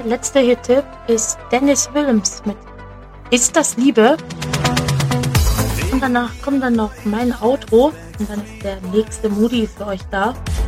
letzter Hit-Tipp ist Dennis Wilms mit Ist das Liebe? Und danach kommt dann noch mein Outro und dann ist der nächste Moody für euch da.